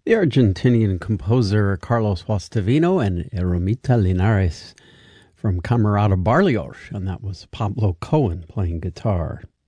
The Argentinian composer Carlos Guastavino and Ermita Linares from Camerata Barrios, and that was Pablo Cohen playing guitar.